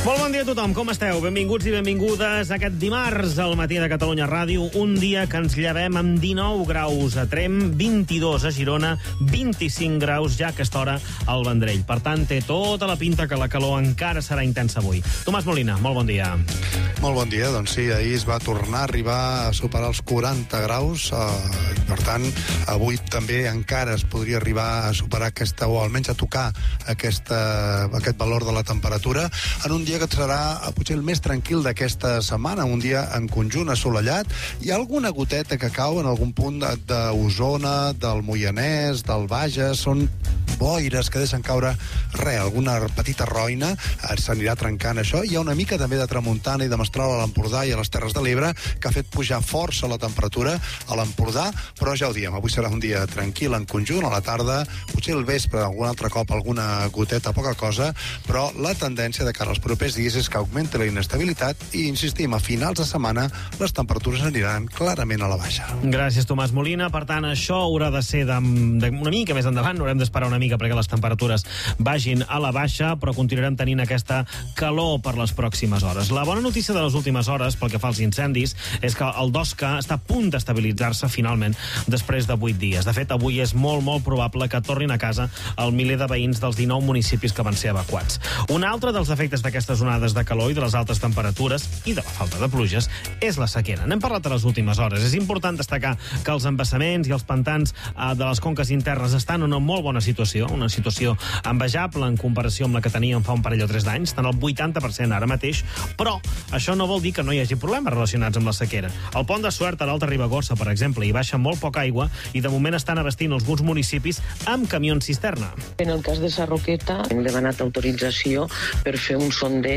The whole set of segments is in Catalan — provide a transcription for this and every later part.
Molt bon dia a tothom, com esteu? Benvinguts i benvingudes a aquest dimarts al matí de Catalunya Ràdio, un dia que ens llevem amb 19 graus a Tremp, 22 a Girona, 25 graus ja a aquesta hora al Vendrell. Per tant, té tota la pinta que la calor encara serà intensa avui. Tomàs Molina, molt bon dia. Molt bon dia, doncs sí, ahir es va tornar a arribar a superar els 40 graus, i per tant, avui també encara es podria arribar a superar aquesta, o almenys a tocar aquest valor de la temperatura, en un dia que serà potser el més tranquil d'aquesta setmana, un dia en conjunt assolellat. Hi ha alguna goteta que cau en algun punt d'Osona, del Moianès, del Bages, són boires que deixen caure alguna petita roina, s'anirà trencant això. Hi ha una mica també de tramuntana i de mestral a l'Empordà i a les Terres de l'Ebre, que ha fet pujar força la temperatura a l'Empordà, però ja ho diem, avui serà un dia tranquil en conjunt, a la tarda, potser al vespre algun altre cop alguna goteta, poca cosa, però la tendència de cara als propers dies és que augmenta la inestabilitat i, insistim, a finals de setmana les temperatures aniran clarament a la baixa. Gràcies, Tomàs Molina. Per tant, això haurà de ser una mica més endavant, haurem d'esperar una mica perquè les temperatures vagin a la baixa, però continuarem tenint aquesta calor per les pròximes hores. La bona notícia de les últimes hores, pel que fa als incendis, és que el Dosca està a punt d'estabilitzar-se finalment després de 8 dies. De fet, avui és molt, molt probable que tornin a casa el miler de veïns dels 19 municipis que van ser evacuats. Un altre dels efectes d'aquestes onades de calor i de les altes temperatures i de la falta de pluges és la sequera. N'hem parlat a les últimes hores. És important destacar que els embassaments i els pantans de les conques internes estan en una molt bona situació, una situació envejable en comparació amb la que teníem fa un parell o 3 d'anys, estan al 80% ara mateix, però això no vol dir que no hi hagi problemes relacionats amb la sequera. El pont de Suert a l'Alta Ribagorça, per exemple, hi baixa molt poca aigua i de moment estan abastint alguns municipis amb camions cisterna. En el cas de Sarroqueta hem demanat autorització per fer un sondeig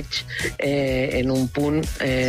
en un punt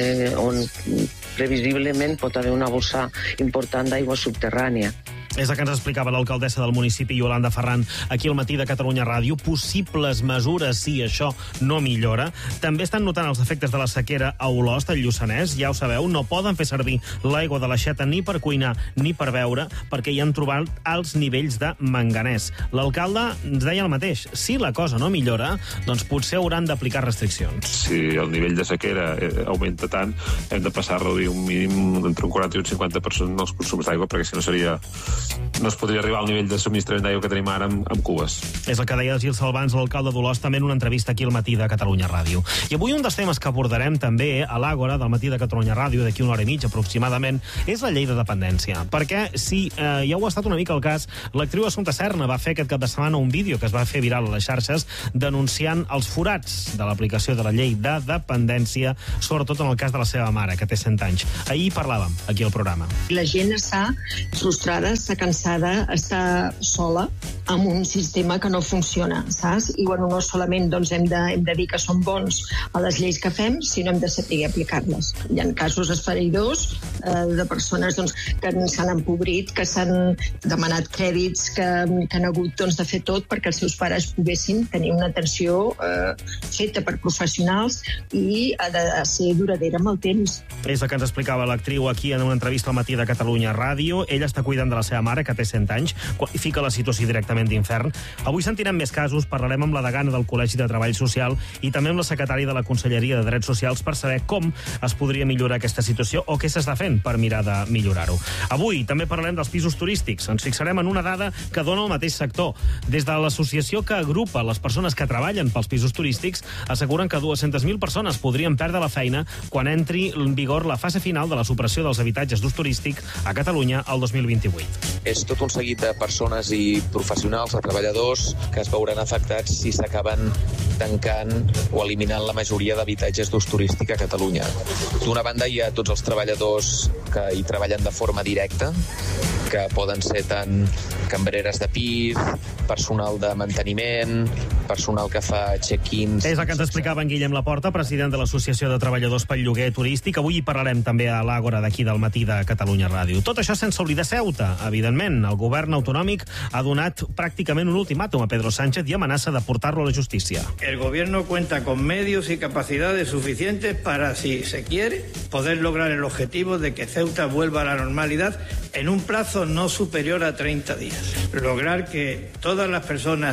on previsiblement pot haver una bossa important d'aigua subterrània. És el que ens explicava l'alcaldessa del municipi, Yolanda Ferran, aquí al matí de Catalunya Ràdio. Possibles mesures si això no millora. També estan notant els efectes de la sequera a Olost, al Lluçanès. Ja ho sabeu, no poden fer servir l'aigua de l'aixeta ni per cuinar ni per beure perquè hi han trobat alts nivells de manganès. L'alcalde ens deia el mateix. Si la cosa no millora, doncs potser hauran d'aplicar restriccions. Si el nivell de sequera augmenta tant, hem de passar a reduir un mínim entre un 40 i un 50% dels consums d'aigua, perquè si no no es podria arribar al nivell de subministrament d'aigua que tenim ara amb cubes. És el que deia Gil Salvans, l'alcalde d'Olost, també en una entrevista aquí al matí de Catalunya Ràdio. I avui un dels temes que abordarem també a l'Àgora del matí de Catalunya Ràdio, d'aquí una hora i mitja aproximadament, és la llei de dependència. Perquè, si ja ho ha estat una mica el cas, l'actriu Assumpta Serna va fer aquest cap de setmana un vídeo que es va fer viral a les xarxes denunciant els forats de l'aplicació de la llei de dependència, sobretot en el cas de la seva mare, que té 100 anys. Ahir parlàvem, aquí al programa. La gent està frustrada, està cansada, està sola amb un sistema que no funciona, saps? I bueno, no solament doncs, hem de dir que som bons a les lleis que fem, sinó hem de saber aplicar-les. Hi ha casos esfereïdors de persones doncs, que s'han empobrit, que s'han demanat crèdits, que han hagut doncs, de fer tot perquè els seus pares poguessin tenir una atenció feta per professionals i ha de ser duradera amb el temps. És el que ens explicava l'actriu aquí en una entrevista al matí de Catalunya Ràdio. Ella està cuidant de la seva mare, que té 100 anys, qualifica la situació directament d'infern. Avui sentirem més casos, parlarem amb la degana del Col·legi de Treball Social i també amb la secretària de la Conselleria de Drets Socials per saber com es podria millorar aquesta situació o què s'està fent per mirar de millorar-ho. Avui també parlarem dels pisos turístics. Ens fixarem en una dada que dona el mateix sector. Des de l'associació que agrupa les persones que treballen pels pisos turístics, asseguren que 200.000 persones podrien perdre la feina quan entri en vigor la fase final de la supressió dels habitatges d'ús turístic a Catalunya el 2028. És tot un seguit de persones i professionals, de treballadors, que es veuran afectats si s'acaben tancant o eliminant la majoria d'habitatges d'ús turístic a Catalunya. D'una banda hi ha tots els treballadors que hi treballen de forma directa, que poden ser tant cambreres de pis, personal de manteniment, personal que fa check-ins... És el que ens explicava en Guillem Laporta, president de l'Associació de Treballadors pel Lloguer Turístic. Avui hi parlarem també a l'Àgora d'aquí del matí de Catalunya Ràdio. Tot això sense oblidar Ceuta, evidentment. El govern autonòmic ha donat pràcticament un ultimàtum a Pedro Sánchez i amenaça de portar-lo a la justícia. El gobierno cuenta con medios y capacidades suficientes para, si se quiere, poder lograr el objetivo de que Ceuta vuelva a la normalidad en un plazo no superior a 30 días. Lograr que todas las personas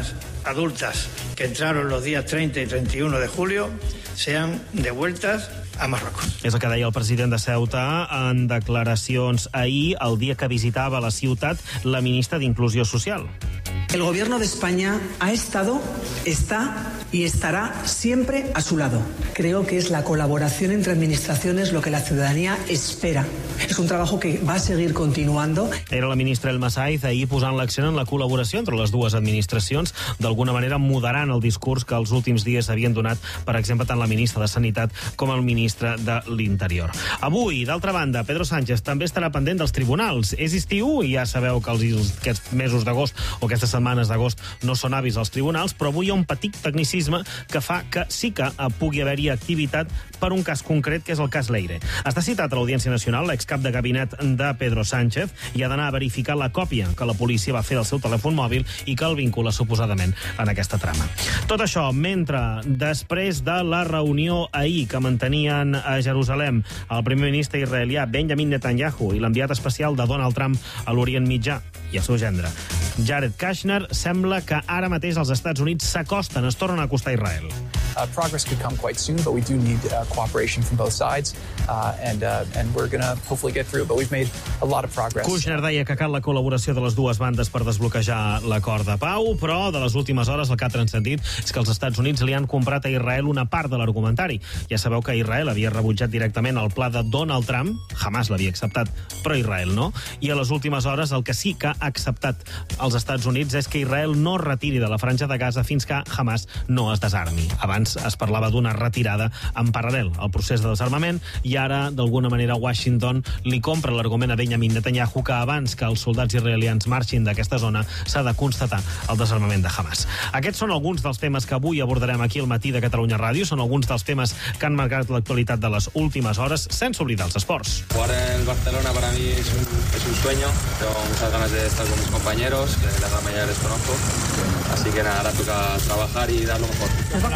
adultas que entraron los días 30 y 31 de julio sean devueltas a Marruecos. És el que deia el president de Ceuta en declaracions ahir, el dia que visitava la ciutat la ministra d'Inclusió Social. El gobierno de España ha estado, está y estará siempre a su lado. Creo que es la colaboración entre administraciones lo que la ciudadanía espera. Es un trabajo que va a seguir continuando. Era la ministra Elma Saiz ahir posant l'accent en la col·laboració entre les dues administracions, d'alguna manera moderant el discurs que els últims dies havien donat, per exemple, tant la ministra de Sanitat com el ministre de l'Interior. Avui, d'altra banda, Pedro Sánchez també estarà pendent dels tribunals. És estiu i ja sabeu que aquests mesos d'agost o aquestes setmanes d'agost no són hàbils als tribunals, però avui hi ha un petit tecnicisme que fa que sí que pugui haver-hi activitat per un cas concret, que és el cas Leire. Està citat a l'Audiència Nacional l'excap de gabinet de Pedro Sánchez i ha d'anar a verificar la còpia que la policia va fer del seu telèfon mòbil i que el vincula suposadament en aquesta trama. Tot això mentre, després de la reunió ahir que mantenien a Jerusalem el primer ministre israelià Benjamin Netanyahu i l'enviat especial de Donald Trump a l'Orient Mitjà i el seu gendre, Jared Kushner, sembla que ara mateix els Estats Units s'acosten, es tornen a acostar a Israel. Progress could come quite soon, but we do need cooperation from both sides, and we're going to hopefully get through. But we've made a lot of progress. Kushner deia que cal la col·laboració de les dues bandes per desbloquejar l'acord de pau, però de les últimes hores el que ha transcendit és que els Estats Units li han comprat a Israel una part de l'argumentari. Ja sabeu que Israel havia rebutjat directament el pla de Donald Trump, Hamas l'havia acceptat, però Israel no, i a les últimes hores el que sí que ha acceptat els Estats Units és que Israel no retiri de la franja de Gaza fins que Hamas no es desarmi. Abans es parlava d'una retirada en paral·lel al procés de desarmament i ara, d'alguna manera, Washington li compra l'argument a Benjamin Netanyahu que abans que els soldats israelians marxin d'aquesta zona s'ha de constatar el desarmament de Hamas. Aquests són alguns dels temes que avui abordarem aquí al matí de Catalunya Ràdio, són alguns dels temes que han marcat l'actualitat de les últimes hores, sense oblidar els esports. Jugar en el Barcelona para mí es un sueño, tengo muchas ganas de estar con mis compañeros, que la gran mayoría les conozco, así que nada, ahora toca trabajar y dar lo mejor.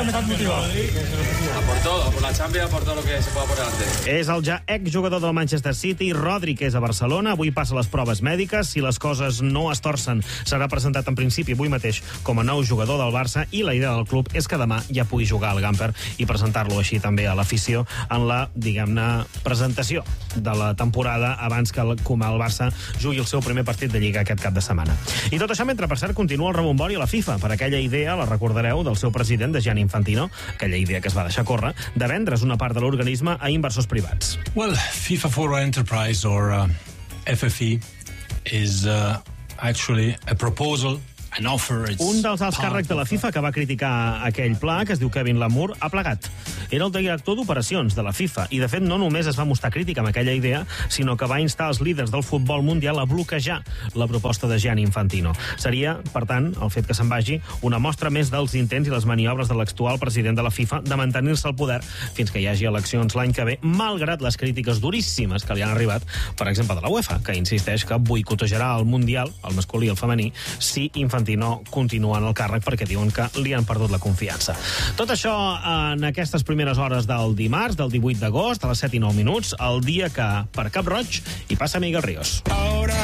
A por todo, a por la Champions, a por todo lo que se pueda por delante. És el ja exjugador del Manchester City, Rodri, que és a Barcelona. Avui passa les proves mèdiques. Si les coses no es torcen, serà presentat en principi avui mateix com a nou jugador del Barça i la idea del club és que demà ja pugui jugar al Gamper i presentar-lo així també a l'afició en la, diguem-ne, presentació de la temporada abans que el Barça jugui el seu primer partit de Lliga aquest cap de setmana. I tot això mentre, per cert, continua el rebombori a la FIFA per aquella idea, la recordareu, del seu president, de Gianni Infantino, aquella idea que es va deixar córrer, de vendre's una part de l'organisme a inversors privats. Well, FIFA Forward Enterprise, or FFE, is actually a proposal, an offer. Un dels alts càrrecs de la FIFA que va criticar aquell pla, que es diu Kevin Lamour, ha plegat. Era el director d'operacions de la FIFA i, de fet, no només es va mostrar crític amb aquella idea, sinó que va instar els líders del futbol mundial a bloquejar la proposta de Gianni Infantino. Seria, per tant, el fet que se'n vagi, una mostra més dels intents i les maniobres de l'actual president de la FIFA de mantenir-se al poder fins que hi hagi eleccions l'any que ve, malgrat les crítiques duríssimes que li han arribat, per exemple, de la UEFA, que insisteix que boicotejarà el Mundial, el masculí i el femení, si Infantino continua en el càrrec perquè diuen que li han perdut la confiança. Tot això en aquestes primeres hores del dimarts, del 18 d'agost, a les 7:09, el dia que, per Cap Roig, hi passa Miguel Ríos.